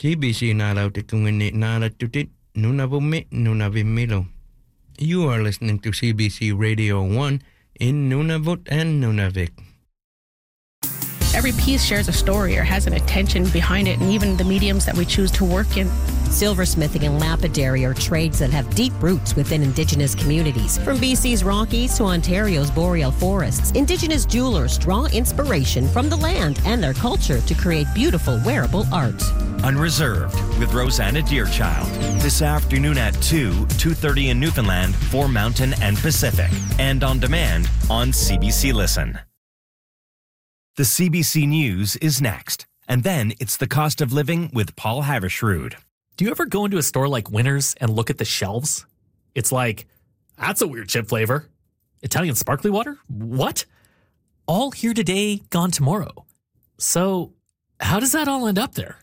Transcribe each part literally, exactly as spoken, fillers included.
C B C Nalautikungini Nalatutit Nunavummi Nunavimilo. You are listening to C B C Radio one in Nunavut and Nunavik. Every piece shares a story or has an intention behind it, and even the mediums that we choose to work in. Silversmithing and lapidary are trades that have deep roots within Indigenous communities. From B C's Rockies to Ontario's boreal forests, Indigenous jewelers draw inspiration from the land and their culture to create beautiful wearable art. Unreserved with Rosanna Deerchild. This afternoon at two, two thirty in Newfoundland for Mountain and Pacific. And on demand on C B C Listen. The C B C News is next. And then it's the cost of living with Paul Havershrud. Do you ever go into a store like Winners and look at the shelves? It's like, that's a weird chip flavor. Italian sparkly water? What? All here today, gone tomorrow. So, how does that all end up there?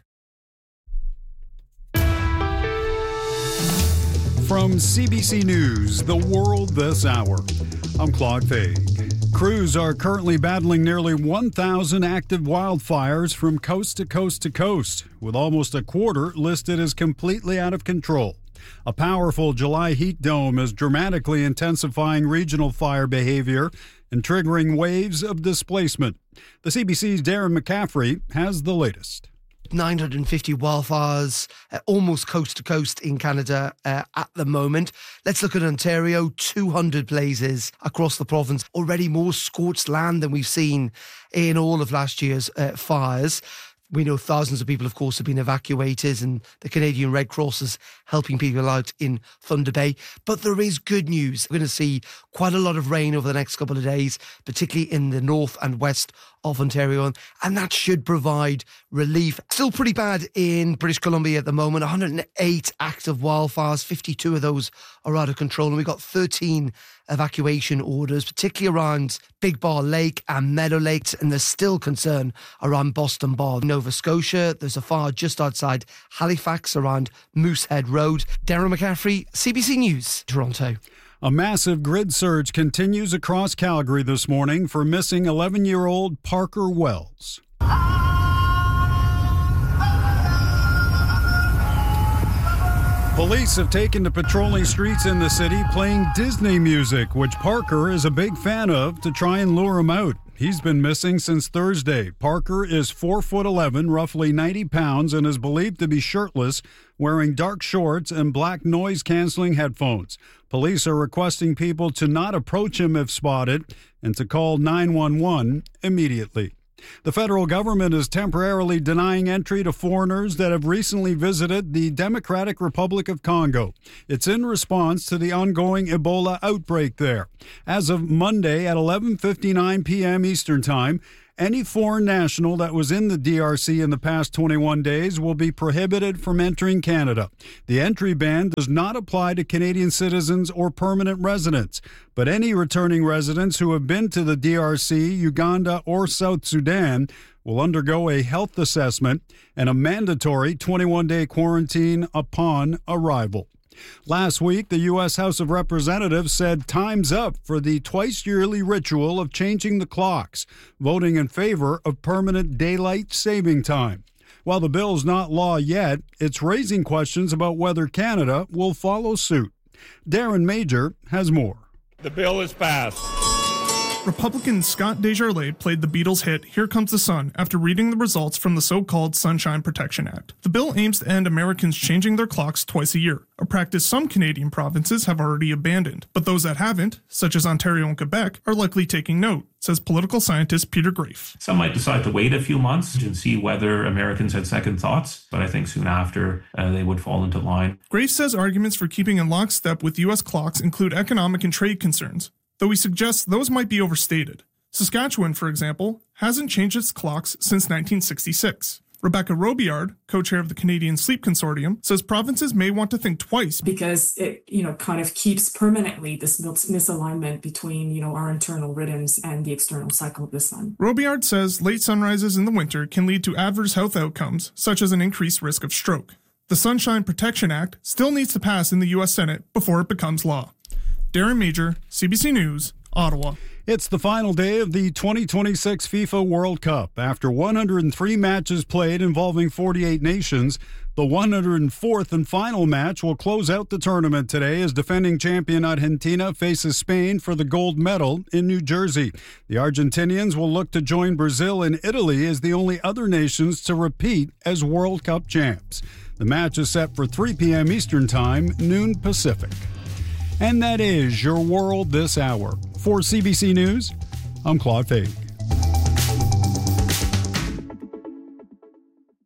From C B C News, The World This Hour, I'm Claude Fay. Crews are currently battling nearly one thousand active wildfires from coast to coast to coast, with almost a quarter listed as completely out of control. A powerful July heat dome is dramatically intensifying regional fire behavior and triggering waves of displacement. The C B C's Darren McCaffrey has the latest. nine hundred fifty wildfires, uh, almost coast to coast in Canada uh, at the moment. Let's look at Ontario, two hundred blazes across the province. Already more scorched land than we've seen in all of last year's uh, fires. We know thousands of people, of course, have been evacuated, and the Canadian Red Cross is helping people out in Thunder Bay. But there is good news. We're going to see quite a lot of rain over the next couple of days, particularly in the north and west of Ontario, and that should provide relief. Still pretty bad in British Columbia at the moment. one hundred eight active wildfires, fifty-two of those are out of control, and we've got thirteen evacuation orders, particularly around Big Bar Lake and Meadow Lake, and there's still concern around Boston Bar. Nova Scotia, there's a fire just outside Halifax around Moosehead Road. Darren McCaffrey, C B C News, Toronto. A massive grid surge continues across Calgary this morning for missing eleven-year-old Parker Wells. Police have taken to patrolling streets in the city playing Disney music, which Parker is a big fan of, to try and lure him out. He's been missing since Thursday. Parker is four foot eleven, roughly ninety pounds, and is believed to be shirtless, wearing dark shorts and black noise-canceling headphones. Police are requesting people to not approach him if spotted and to call nine one one immediately. The federal government is temporarily denying entry to foreigners that have recently visited the Democratic Republic of Congo. It's in response to the ongoing Ebola outbreak there. As of Monday at eleven fifty-nine p.m. Eastern Time, any foreign national that was in the D R C in the past twenty-one days will be prohibited from entering Canada. The entry ban does not apply to Canadian citizens or permanent residents, but any returning residents who have been to the D R C, Uganda, or South Sudan will undergo a health assessment and a mandatory twenty-one day quarantine upon arrival. Last week, the U S House of Representatives said time's up for the twice-yearly ritual of changing the clocks, voting in favor of permanent daylight saving time. While the bill's not law yet, it's raising questions about whether Canada will follow suit. Darren Major has more. The bill is passed. Republican Scott Desjardins played the Beatles' hit Here Comes the Sun after reading the results from the so-called Sunshine Protection Act. The bill aims to end Americans changing their clocks twice a year, a practice some Canadian provinces have already abandoned. But those that haven't, such as Ontario and Quebec, are likely taking note, says political scientist Peter Graefe. Some might decide to wait a few months and see whether Americans had second thoughts, but I think soon after uh, they would fall into line. Graefe says arguments for keeping in lockstep with U S clocks include economic and trade concerns, though he suggests those might be overstated. Saskatchewan, for example, hasn't changed its clocks since nineteen sixty-six. Rebecca Robillard, co-chair of the Canadian Sleep Consortium, says provinces may want to think twice. Because it, you know, kind of keeps permanently this misalignment between, you know, our internal rhythms and the external cycle of the sun. Robillard says late sunrises in the winter can lead to adverse health outcomes, such as an increased risk of stroke. The Sunshine Protection Act still needs to pass in the U S Senate before it becomes law. Darren Major, C B C News, Ottawa. It's the final day of the twenty twenty-six FIFA World Cup. After one hundred three matches played involving forty-eight nations, the one hundred fourth and final match will close out the tournament today as defending champion Argentina faces Spain for the gold medal in New Jersey. The Argentinians will look to join Brazil and Italy as the only other nations to repeat as World Cup champs. The match is set for three p.m. Eastern Time, noon Pacific. And that is your world this hour. For C B C News, I'm Claude Faig.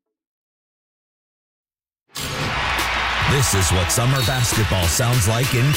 This is what summer basketball sounds like in